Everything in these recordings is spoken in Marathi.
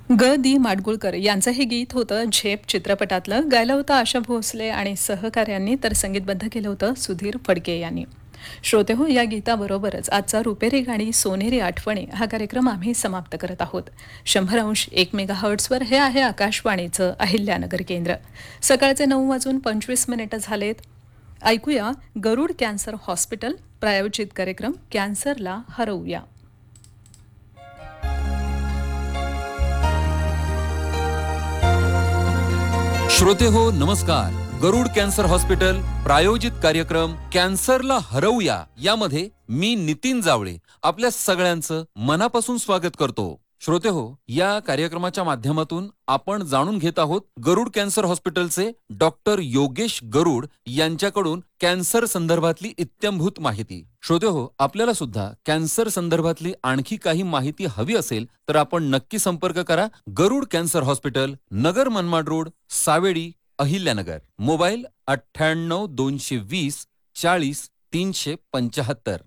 दी माडगुळकर यांचं हे गीत होतं झेप चित्रपटातलं. गायलं होतं आशा भोसले आणि सहकाऱ्यांनी, तर संगीतबद्ध केलं होतं सुधीर फडके यांनी. श्रोते हो, या गीताबरोबरच आजचा रुपेरी गाणी सोनेरी आठवणी हा कार्यक्रम आम्ही समाप्त करत आहोत. 100 एक मेगाहर्ट्सवर हे आहे आकाशवाणीचं अहिल्यानगर केंद्र. सकाळचे 9:25 झालेत. ऐकूया गरुड कॅन्सर हॉस्पिटल प्रायोजित कार्यक्रम कॅन्सरला हरवूया. श्रोते हो नमस्कार. गरुड कॅन्सर हॉस्पिटल प्रायोजित कार्यक्रम कॅन्सरला हरवूया यामध्ये मी नितीन जावळे आपल्या सगळ्यांचं मनापासून स्वागत करतो. श्रोते हो, या कार्यक्रमाच्या माध्यमातून आपण जाणून घेत आहोत गरुड कॅन्सर हॉस्पिटलचे डॉक्टर योगेश गरुड यांच्याकडून कॅन्सर संदर्भातली इत्थंभूत माहिती. श्रोते हो, आपल्याला सुद्धा कॅन्सर संदर्भातली आणखी काही माहिती हवी असेल तर आपण नक्की संपर्क करा. गरुड cancer hospital, Nagar Manmad road, Savedi, Ahilyanagar. Mobile 98 220 40 375.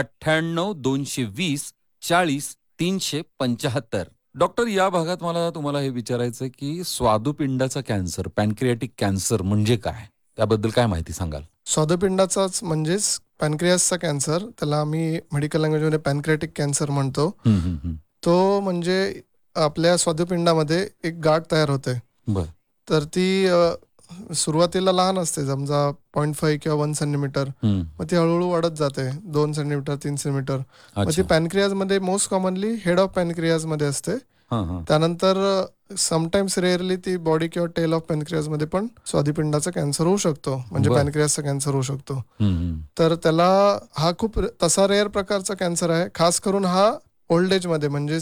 98 220 40 375. Doctor, या भागात मला तुम्हाला हे विचारायचं आहे की स्वादुपिंडाचा कॅन्सर, पॅनक्रियाटिक कॅन्सर म्हणजे काय, त्याबद्दल काय माहिती सांगाल? स्वादुपिंडाचाच म्हणजेच पॅनक्रियासचा कॅन्सर, त्याला आम्ही मेडिकल लँग्वेजमध्ये पॅनक्रियाटिक कॅन्सर म्हणतो. तो म्हणजे आपल्या स्वादुपिंडामध्ये एक गाठ तयार होते. तर ती सुरुवातीला लहान असते, समजा 0.5 किंवा 1 सेंटीमीटर. मग ती हळूहळू वाढत जाते 2 सेंटीमीटर 3 सेंटीमीटर. मग ती पॅनक्रियाज मध्ये most commonly head of pancreas मध्ये असते. त्यानंतर समटाइम्स रेअरली ती बॉडी किंवा टेल ऑफ पॅनक्रियाज मध्ये पण स्वादुपिंडाचा कॅन्सर होऊ शकतो, म्हणजे पॅनक्रियासचा कॅन्सर होऊ शकतो. तर त्याला हा खूप तसा रेअर प्रकारचा कॅन्सर आहे. खास करून हा ओल्ड एज मध्ये, म्हणजे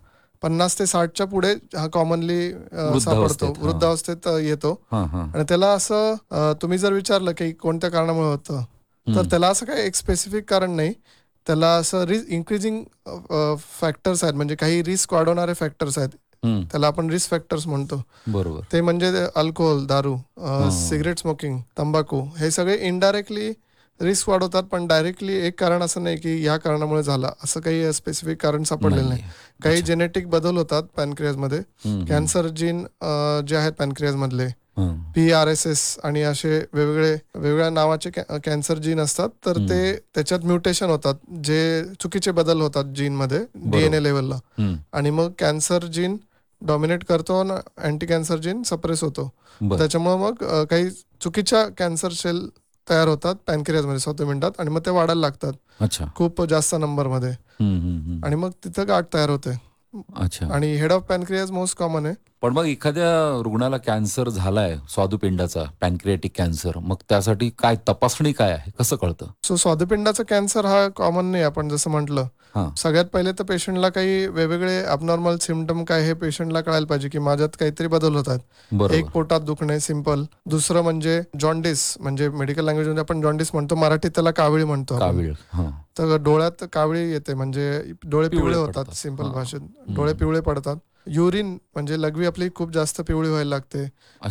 50 ते 60च्या पुढे हा कॉमनली सापडतो, वृद्धावस्थेत येतो. आणि त्याला असं तुम्ही जर विचारलं की कोणत्या कारणामुळे होतं, तर त्याला असं काही एक स्पेसिफिक कारण नाही. त्याला असं इन्क्रीजिंग फॅक्टर्स आहेत, म्हणजे काही रिस्क वाढवणारे फॅक्टर्स आहेत. त्याला आपण रिस्क फॅक्टर्स म्हणतो. बरोबर. ते म्हणजे अल्कोहोल, दारू, सिगरेट स्मोकिंग, तंबाखू, हे सगळे इनडायरेक्टली रिस्क वाढवतात. पण डायरेक्टली एक कारण असं नाही की या कारणामुळे झाला, असं काही स्पेसिफिक कारण सापडलेलं नाही. काही जेनेटिक बदल होतात पॅनक्रियाजमध्ये. कॅन्सर जीन जे आहेत पॅनक्रियाज मधले, PRSS आणि असे वेगवेगळ्या नावाचे कॅन्सर जीन असतात. तर ते त्याच्यात म्युटेशन होतात, जे चुकीचे बदल होतात जीन मध्ये DNA लेवलला. आणि मग कॅन्सर जीन डॉमिनेट करतो आणि अँटी कॅन्सर जीन सप्रेस होतो. त्याच्यामुळे मग काही चुकीच्या कॅन्सर सेल तयार होतात पॅनक्रियाजमध्ये, स्वादुपिंडात, आणि मग ते वाढायला लागतात खूप जास्त नंबर मध्ये. आणि मग तिथं गाठ तयार होते. आणि head of pancreas most common आहे. पण मग एखाद्या रुग्णाला कॅन्सर झालाय स्वादुपिंडाचा, पॅनक्रियाटिक कॅन्सर, मग त्यासाठी काय तपासणी काय आहे, कसं कळतं? सो स्वादुपिंडाचा कॅन्सर हा कॉमन नाही. आपण जसं म्हटलं, सगळ्यात पहिले तर पेशंटला काही वेगवेगळे अबनॉर्मल सिम्पटम काय हे पेशंटला कळायला पाहिजे की माझ्यात काहीतरी बदल होतात. एक, पोटात दुखणे सिंपल. दुसरं म्हणजे जॉन्डिस, म्हणजे मेडिकल लँग्वेजमध्ये आपण जॉन्डिस म्हणतो, मराठीत त्याला कावीळ म्हणतो. तर डोळ्यात कावळी येते, म्हणजे डोळे पिवळे होतात, सिंपल भाषेत डोळे पिवळे पडतात. युरिन म्हणजे लघवी आपली खूप जास्त पिवळी व्हायला लागते.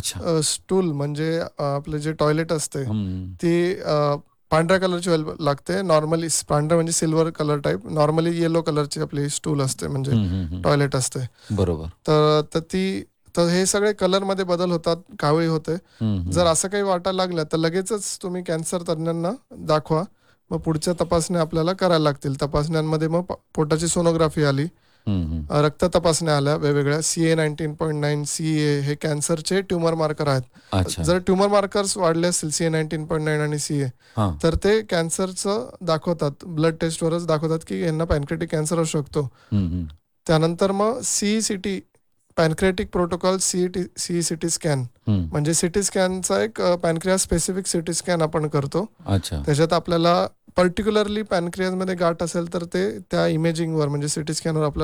स्टूल म्हणजे आपले जे टॉयलेट असते ती पांढऱ्या कलरची व्हायला लागते. नॉर्मली पांढरा म्हणजे silver colour type, normally yellow कलरची आपली स्टूल असते, म्हणजे टॉयलेट असते. बरोबर. तर हे सगळे कलर मध्ये बदल होतात, कावळी होते. जर असं काही वाटायला लागलं तर लगेचच तुम्ही कॅन्सर तज्ञांना दाखवा. मग पुढच्या ट्यापसण्या आपल्याला करायला लागतील. तपासण्यांमध्ये मग पोटाची सोनोग्राफी आली, रक्त तपासण्या आल्या वेगवेगळ्या, CA 19.9 CA हे कॅन्सरचे ट्युमर मार्कर आहेत. जर ट्युमर मार्कर्स वाढले असतील CA 19.9 आणि CA, तर ते कॅन्सरचं दाखवतात, ब्लड टेस्टवरच दाखवतात की यांना पॅनक्रियाटिक कॅन्सर असू शकतो. त्यानंतर मग CECT, pancreatic protocol, CECT scan, म्हणजे सिटी स्कॅनचा एक पॅनक्रिया स्पेसिफिक सिटी स्कॅन आपण करतो. त्याच्यात आपल्याला पर्टिक्युलरली पॅनक्रियाज मध्ये गाठ असेल तर ते त्या इमेजिंगवर, म्हणजे सिटी स्कॅनवर आपल्याला